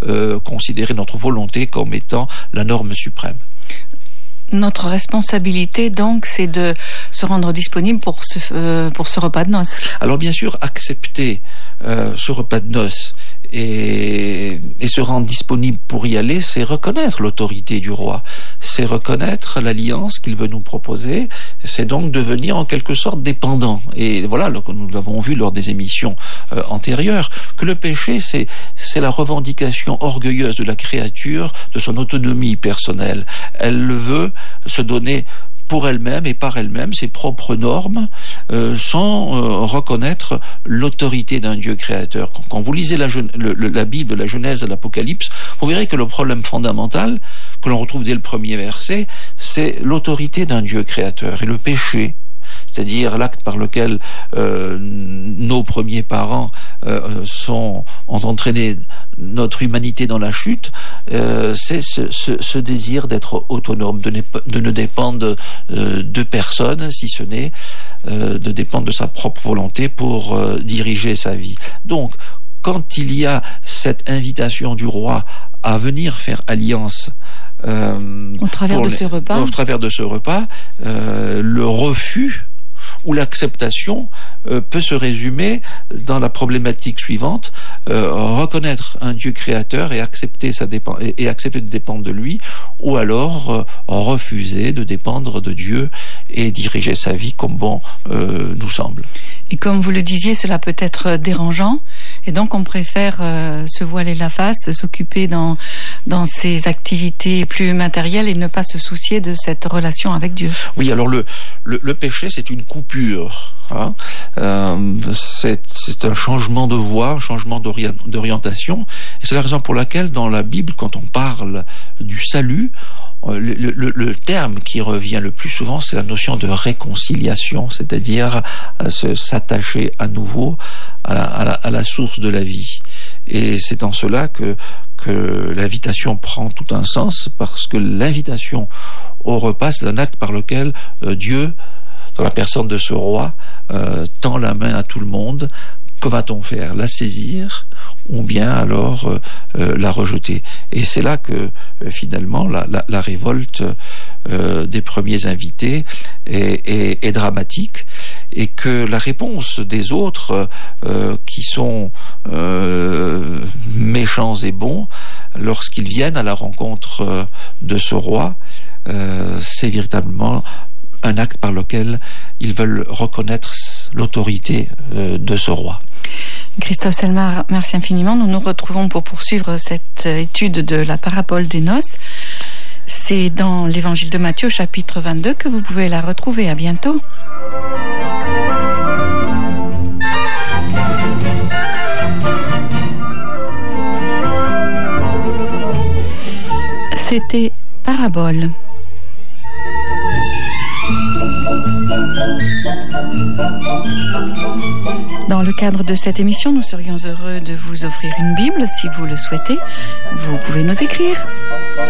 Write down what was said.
considérer notre volonté comme étant la norme suprême. Notre responsabilité, donc, c'est de se rendre disponible pour ce repas de noces. Alors bien sûr, accepter ce repas de noces et se rendre disponible pour y aller, c'est reconnaître l'autorité du roi, c'est reconnaître l'alliance qu'il veut nous proposer, c'est donc devenir en quelque sorte dépendant. Et voilà, nous l'avons vu lors des émissions antérieures, que le péché, c'est la revendication orgueilleuse de la créature de son autonomie personnelle. Elle veut se donner pour elle-même et par elle-même ses propres normes sans reconnaître l'autorité d'un Dieu créateur. Quand vous lisez la Bible, de la Genèse à l'Apocalypse, vous verrez que le problème fondamental que l'on retrouve dès le premier verset, c'est l'autorité d'un Dieu créateur. Et le péché, c'est-à-dire l'acte par lequel nos premiers parents ont entraîné notre humanité dans la chute, c'est ce désir d'être autonome, de ne dépendre de personne, si ce n'est de dépendre de sa propre volonté pour diriger sa vie. Donc, quand il y a cette invitation du roi à venir faire alliance au travers de ce repas, le refus où l'acceptation peut se résumer dans la problématique suivante, reconnaître un Dieu créateur et accepter de dépendre de lui, ou alors refuser de dépendre de Dieu et diriger sa vie comme bon nous semble. Et comme vous le disiez, cela peut être dérangeant, et donc on préfère se voiler la face, s'occuper dans ses activités plus matérielles et ne pas se soucier de cette relation avec Dieu. Oui, alors le péché, c'est une coupure. C'est un changement de voie, un changement d'orientation. Et c'est la raison pour laquelle dans la Bible, quand on parle du salut, le terme qui revient le plus souvent, c'est la notion de réconciliation, c'est-à-dire s'attacher à nouveau à la source de la vie. Et c'est en cela que l'invitation prend tout un sens, parce que l'invitation au repas, c'est un acte par lequel Dieu, dans la personne de ce roi, tend la main à tout le monde. Que va-t-on faire? La saisir ou bien alors la rejeter? Et c'est là que finalement la révolte des premiers invités est dramatique, et que la réponse des autres qui sont méchants et bons, lorsqu'ils viennent à la rencontre de ce roi, c'est véritablement un acte par lequel ils veulent reconnaître l'autorité de ce roi. Christophe Selmar, merci infiniment. Nous nous retrouvons pour poursuivre cette étude de la parabole des noces. C'est dans l'évangile de Matthieu, chapitre 22, que vous pouvez la retrouver. À bientôt. C'était Parabole. Dans le cadre de cette émission, nous serions heureux de vous offrir une Bible. Si vous le souhaitez, vous pouvez nous écrire.